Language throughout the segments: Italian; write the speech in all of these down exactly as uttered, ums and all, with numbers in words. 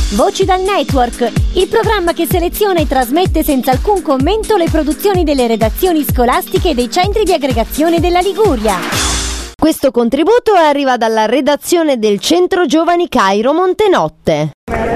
Voci dal Network, il programma che seleziona e trasmette senza alcun commento le produzioni delle redazioni scolastiche e dei centri di aggregazione della Liguria. Questo contributo arriva dalla redazione del Centro Giovani Cairo Montenotte.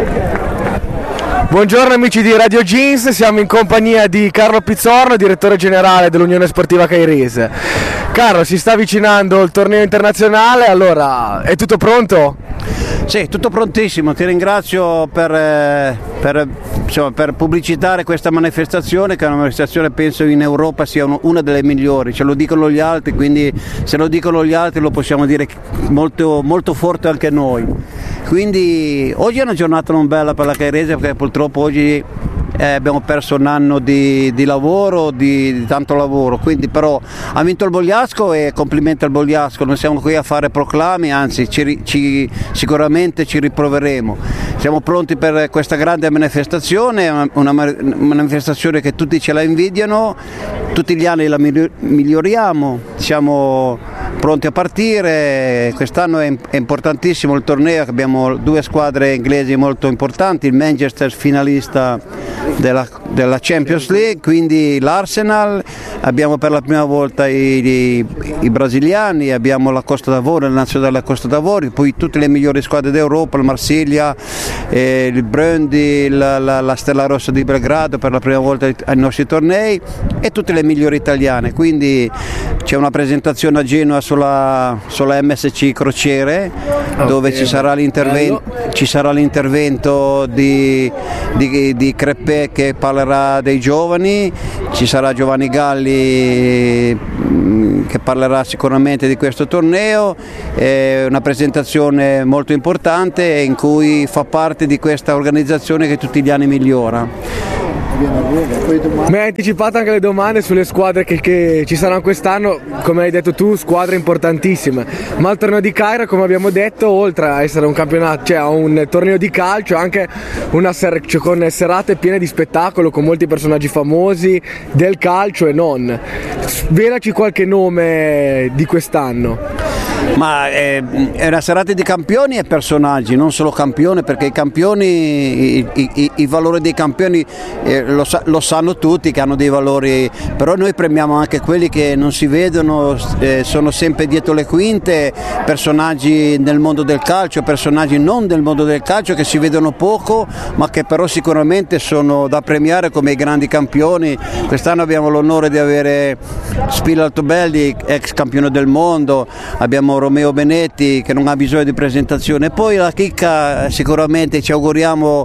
Buongiorno amici di Radio Jeans, siamo in compagnia di Carlo Pizzorno, direttore generale dell'Unione Sportiva Cairese. Carlo, si sta avvicinando il torneo internazionale, allora è tutto pronto? Sì, tutto prontissimo, ti ringrazio per, eh, per, insomma, per pubblicitare questa manifestazione, che è una manifestazione penso in Europa sia uno, una delle migliori, ce lo dicono gli altri, quindi se lo dicono gli altri lo possiamo dire molto, molto forte anche noi. Quindi oggi è una giornata non bella per la Cairese perché purtroppo oggi eh, abbiamo perso un anno di, di lavoro, di, di tanto lavoro, quindi però ha vinto il Bogliasco e complimenti al Bogliasco, non siamo qui a fare proclami, anzi ci, ci, sicuramente ci riproveremo. Siamo pronti per questa grande manifestazione, una, una manifestazione che tutti ce la invidiano, tutti gli anni la miglioriamo, siamo pronti a partire. Quest'anno è, è importantissimo il torneo, abbiamo due squadre inglesi molto importanti, il Manchester finalista della, della Champions League, quindi l'Arsenal, abbiamo per la prima volta i, i, i brasiliani, abbiamo la Costa d'Avorio, la nazionale della Costa d'Avorio, poi tutte le migliori squadre d'Europa, il Marsiglia, eh, il Brøndby, la, la, la Stella Rossa di Belgrado per la prima volta ai nostri tornei e tutte le migliori italiane, quindi c'è una presentazione a Genova sulla, sulla M S C Crociere, okay, dove ci sarà l'intervento, ci sarà l'intervento di, di, di Crepè che parlerà dei giovani, ci sarà Giovanni Galli che parlerà sicuramente di questo torneo, è una presentazione molto importante in cui fa parte di questa organizzazione che tutti gli anni migliora. Mi hai anticipato anche le domande sulle squadre che, che ci saranno quest'anno, come hai detto tu, squadre importantissime, ma il torneo di Cairo, come abbiamo detto, oltre a essere un campionato, cioè un torneo di calcio, anche una ser- cioè con serate piene di spettacolo, con molti personaggi famosi del calcio e non. Svelaci qualche nome di quest'anno. Ma è, è una serata di campioni e personaggi, non solo campioni, perché i campioni, i, i, i valori dei campioni eh, lo, sa, lo sanno tutti che hanno dei valori, però noi premiamo anche quelli che non si vedono, eh, sono sempre dietro le quinte, personaggi nel mondo del calcio, personaggi non del mondo del calcio che si vedono poco, ma che però sicuramente sono da premiare come i grandi campioni. Quest'anno abbiamo l'onore di avere Spillo Altobelli, ex campione del mondo, abbiamo Romeo Benetti che non ha bisogno di presentazione, poi la chicca sicuramente ci auguriamo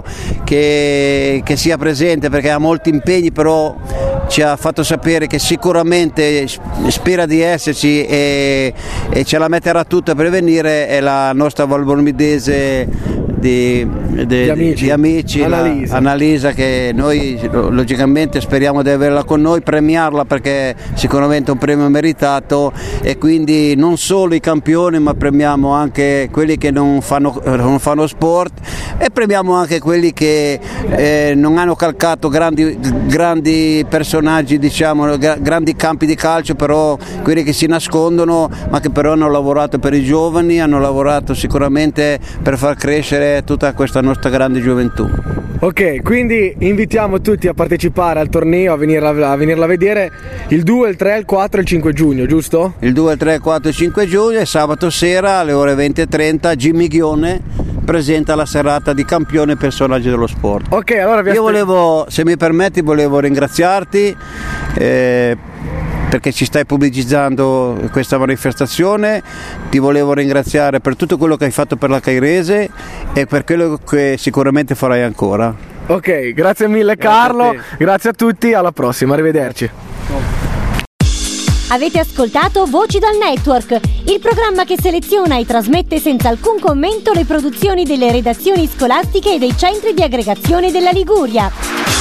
che, che sia presente perché ha molti impegni, però ci ha fatto sapere che sicuramente spera di esserci e, e ce la metterà tutta per venire, è la nostra valbormidese di, di, di amici, di amici Annalisa. Annalisa, che noi logicamente speriamo di averla con noi, premiarla perché sicuramente è un premio meritato e quindi non solo i campioni ma premiamo anche quelli che non fanno, non fanno sport e premiamo anche quelli che eh, non hanno calcato grandi, grandi personaggi, diciamo, grandi campi di calcio, però quelli che si nascondono ma che però hanno lavorato per i giovani, hanno lavorato sicuramente per far crescere tutta questa nostra grande gioventù. Ok, quindi invitiamo tutti a partecipare al torneo, a venirla a, venirla a vedere il due, il tre, il quattro e il cinque giugno, giusto? Il due, il tre, il quattro e il cinque giugno e sabato sera alle ore venti e trenta Jimmy Ghione presenta la serata di campione e personaggi dello sport. Ok, allora vi Io volevo, se mi permetti, volevo ringraziarti eh, perché ci stai pubblicizzando questa manifestazione, ti volevo ringraziare per tutto quello che hai fatto per la Cairese e per quello che sicuramente farai ancora. Ok, grazie mille Carlo, grazie a, grazie a tutti, alla prossima, arrivederci. Avete ascoltato Voci dal Network, il programma che seleziona e trasmette senza alcun commento le produzioni delle redazioni scolastiche e dei centri di aggregazione della Liguria.